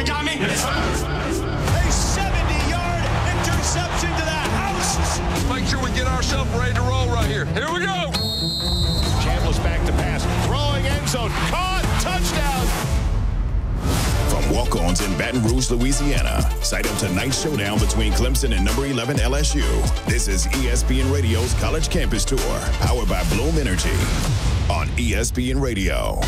dummy. A 70-yard interception to the house. Make sure we get ourselves ready to roll right here. Here we go. Chambliss back to pass. Throwing end zone. Caught. Touchdown. From walk-ons in Baton Rouge, Louisiana, site of tonight's showdown between Clemson and number 11 LSU. This is ESPN Radio's College Campus Tour, powered by Bloom Energy on ESPN Radio.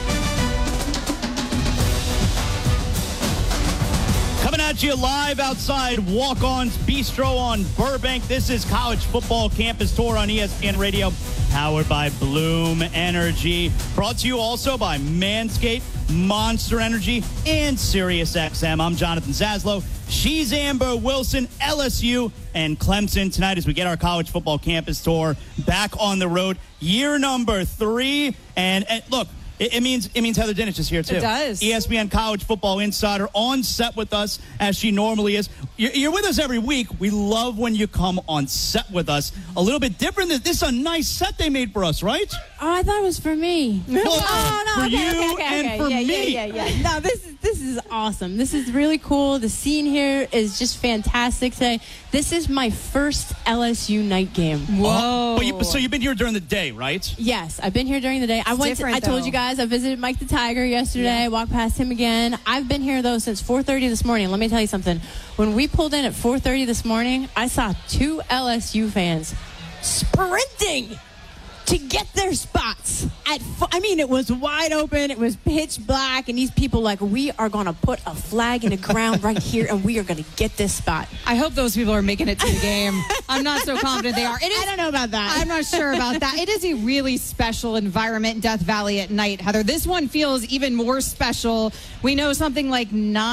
Coming at you live outside Walk-On's Bistro on Burbank. This is College Football Campus Tour on ESPN Radio, powered by Bloom Energy. Brought to you also by Manscaped, Monster Energy, and SiriusXM. I'm Jonathan Zaslow. She's Amber Wilson, LSU, and Clemson tonight as we get our College Football Campus Tour back on the road. Year number 3. And look, It means Heather Dinich is here, too. It does. ESPN College Football Insider on set with us, as she normally is. You're with us every week. We love when you come on set with us. A little bit different. This is a nice set they made for us, right? Oh, I thought it was for me. For you and for me. Yeah. No, this is awesome. This is really cool. The scene here is just fantastic today. This is my first LSU night game. Whoa. So you've been here during the day, right? Yes, I've been here during the day. I told you guys I visited Mike the Tiger yesterday. Walked past him again. I've been here, though, since 4:30 this morning. Let me tell you something. When we pulled in at 4:30 this morning, I saw 2 LSU fans sprinting to get their spots. It was wide open. It was pitch black. And these people we are going to put a flag in the ground right here, and we are going to get this spot. I hope those people are making it to the game. I'm not so confident they are. I don't know about that. I'm not sure about that. It is a really special environment in Death Valley at night, Heather. This one feels even more special. We know something like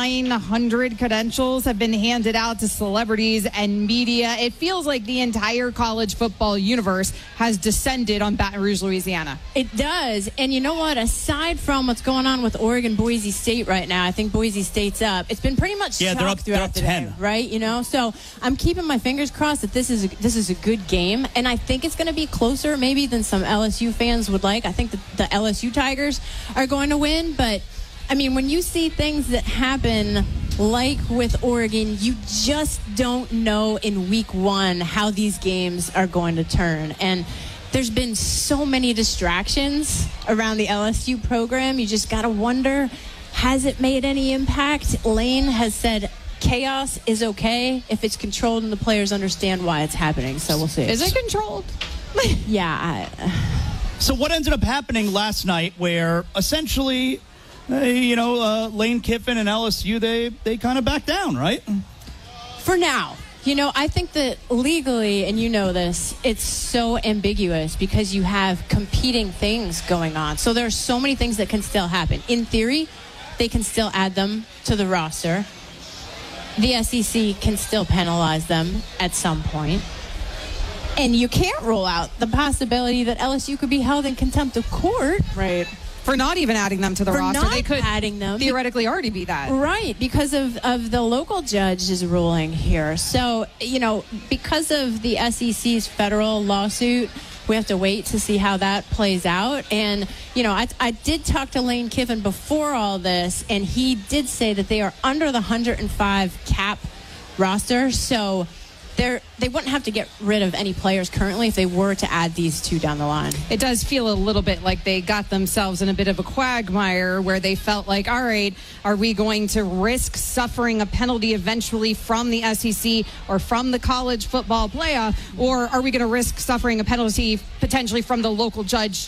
900 credentials have been handed out to celebrities and media. It feels like the entire college football universe has descended on Baton Rouge, Louisiana. It does. And you know what? Aside from what's going on with Oregon, Boise State right now, I think Boise State's up. It's been pretty much they're up throughout the 10. day, right? So I'm keeping my fingers crossed that this is a good game, and I think it's going to be closer maybe than some LSU fans would like. I think that the LSU Tigers are going to win, but when you see things that happen like with Oregon, you just don't know in week 1 how these games are going to turn. And there's been so many distractions around the LSU program. You just got to wonder, has it made any impact? Lane has said chaos is okay if it's controlled and the players understand why it's happening. So we'll see. Is it controlled? Yeah. So what ended up happening last night where essentially, Lane Kiffin and LSU, they kind of backed down, right? For now. I think that legally, and you know this, it's so ambiguous because you have competing things going on. So there are so many things that can still happen. In theory, they can still add them to the roster. The SEC can still penalize them at some point. And you can't rule out the possibility that LSU could be held in contempt of court. Right. For not even adding them to the roster. They could adding them. Theoretically already be that. Right, because of the local judge's ruling here. So, because of the SEC's federal lawsuit, we have to wait to see how that plays out. And, I did talk to Lane Kiffin before all this, and he did say that they are under the 105 cap roster. So they wouldn't have to get rid of any players currently if they were to add these 2 down the line. It does feel a little bit like they got themselves in a bit of a quagmire where they felt like, all right, are we going to risk suffering a penalty eventually from the SEC or from the college football playoff, or are we going to risk suffering a penalty potentially from the local judge